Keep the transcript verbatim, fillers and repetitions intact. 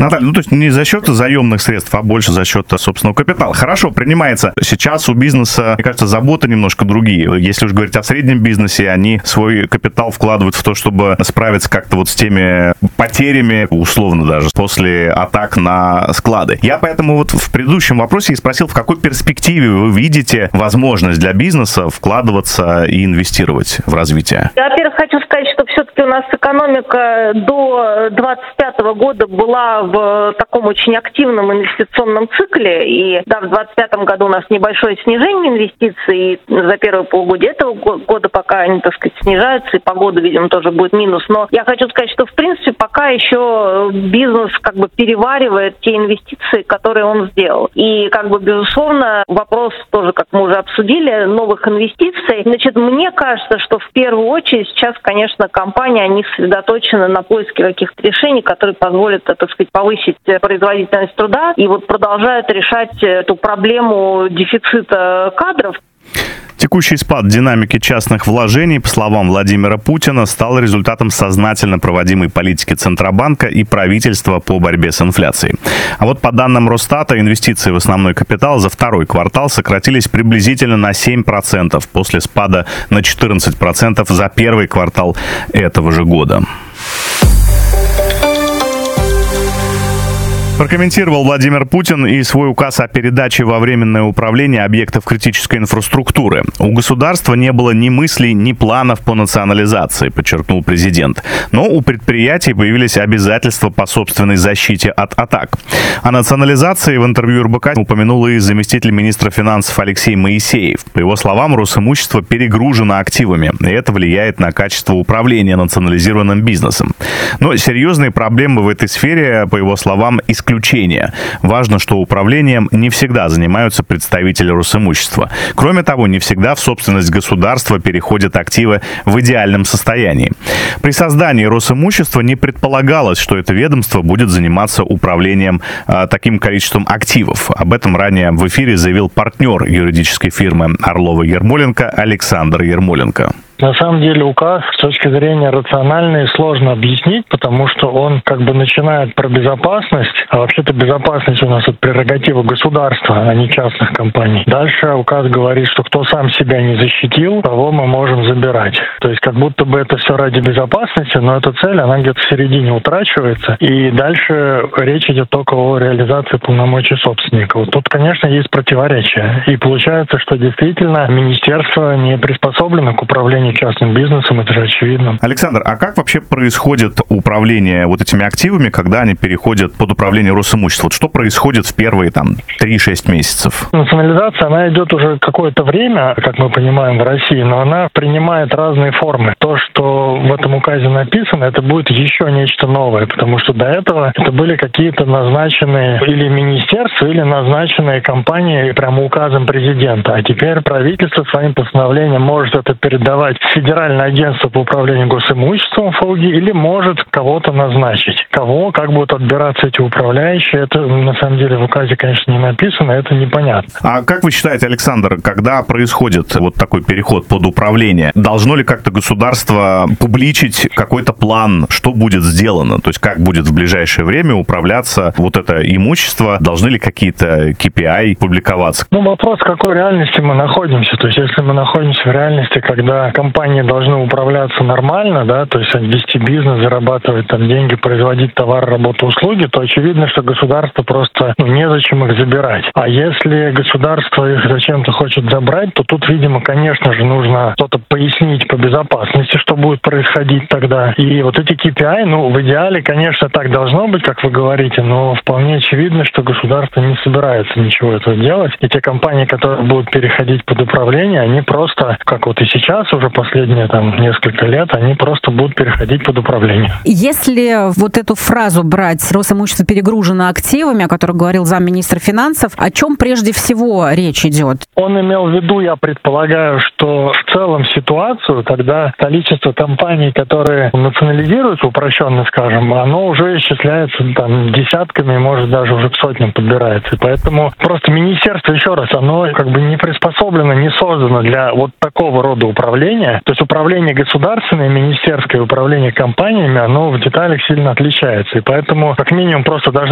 Наталья, ну то есть не за счет заемных средств, а больше за счет собственного капитала. Хорошо, принимается. Сейчас у бизнеса, мне кажется, заботы немножко другие. Если уж говорить о среднем бизнесе, они свой капитал вкладывают в то, чтобы справиться как-то вот с теми потерями, условно даже, после атак на склады. Я поэтому вот в предыдущем вопросе и спросил, в какой перспективе вы видите возможность для бизнеса вкладываться и инвестировать в развитие? Я, во-первых, хочу сказать, что все-таки у нас экономика до двадцать пятого года была в таком очень активном инвестиционном цикле. И да, в двадцать пятом году у нас небольшое снижение инвестиций. И за первое полугодие этого года пока они, так сказать, снижаются, и по году, видимо, тоже будет минус. Но я хочу сказать, что, в принципе, пока еще бизнес как бы переваривает те инвестиции, которые он сделал. И, как бы, безусловно, вопрос тоже, как мы уже обсудили, новых инвестиций. Значит, мне кажется, что в первую очередь сейчас, конечно, компании, они сосредоточены на поиске каких-то решений, которые позволят, так сказать, повысить производительность труда, и вот продолжают решать эту проблему дефицита кадров. Текущий спад динамики частных вложений, по словам Владимира Путина, стал результатом сознательно проводимой политики Центробанка и правительства по борьбе с инфляцией. А вот по данным Росстата, инвестиции в основной капитал за второй квартал сократились приблизительно на семь процентов после спада на четырнадцать процентов за первый квартал этого же года. Прокомментировал Владимир Путин и свой указ о передаче во временное управление объектов критической инфраструктуры. У государства не было ни мыслей, ни планов по национализации, подчеркнул президент. Но у предприятий появились обязательства по собственной защите от атак. О национализации в интервью эр бэ ка упомянул и заместитель министра финансов Алексей Моисеев. По его словам, Росимущество перегружено активами, и это влияет на качество управления национализированным бизнесом. Но серьезные проблемы в этой сфере, по его словам, исключительно исключение. Важно, что управлением не всегда занимаются представители Росимущества. Кроме того, не всегда в собственность государства переходят активы в идеальном состоянии. При создании Росимущества не предполагалось, что это ведомство будет заниматься управлением а, таким количеством активов. Об этом ранее в эфире заявил партнер юридической фирмы Орлова-Ермоленко Александр Ермоленко. На самом деле указ с точки зрения рациональной сложно объяснить, потому что он как бы начинает про безопасность, а вообще-то безопасность у нас от прерогатива государства, а не частных компаний. Дальше указ говорит, что кто сам себя не защитил, того мы можем забирать. То есть как будто бы это все ради безопасности, но эта цель, она где-то в середине утрачивается, и дальше речь идет только о реализации полномочий собственника. Вот тут, конечно, есть противоречия. И получается, что действительно министерство не приспособлено к управлению частным бизнесом, это же очевидно. Александр, а как вообще происходит управление вот этими активами, когда они переходят под управление Росимущества? Вот что происходит в первые там три-шесть месяцев? Национализация, она идет уже какое-то время, как мы понимаем, в России, но она принимает разные формы. То, что в этом указе написано, это будет еще нечто новое, потому что до этого это были какие-то назначенные или министерства, или назначенные компании прямо указом президента. А теперь правительство своим постановлением может это передавать Федеральное агентство по управлению госимуществом ФОГИ или может кого-то назначить. Кого, как будут отбираться эти управляющие, это на самом деле в указе, конечно, не написано, это непонятно. А как вы считаете, Александр, когда происходит вот такой переход под управление, должно ли как-то государство публичить какой-то план, что будет сделано? То есть как будет в ближайшее время управляться вот это имущество? Должны ли какие-то кей пи ай публиковаться? Ну, вопрос, в какой реальности мы находимся. То есть если мы находимся в реальности, когда компании должны управляться нормально, да, то есть вести бизнес, зарабатывать там деньги, производить товар, работу, услуги, то очевидно, что государство просто ну, незачем их забирать. А если государство их зачем-то хочет забрать, то тут, видимо, конечно же, нужно что-то пояснить по безопасности, что будет происходить тогда. И вот эти кей пи ай, ну, в идеале, конечно, так должно быть, как вы говорите, но вполне очевидно, что государство не собирается ничего этого делать. И те компании, которые будут переходить под управление, они просто, как вот и сейчас, уже последние там несколько лет, они просто будут переходить под управление. Если вот эту фразу брать «Росимущество перегружено активами», о которой говорил замминистра финансов, о чем прежде всего речь идет? Он имел в виду, я предполагаю, что в целом ситуацию, когда количество компаний, которые национализируются, упрощенно скажем, оно уже исчисляется там десятками, может даже уже к сотням подбирается. И поэтому просто министерство, еще раз, оно как бы не приспособлено, не создано для вот такого рода управления. То есть управление государственное, министерское управление компаниями, оно в деталях сильно отличается. И поэтому как минимум просто должны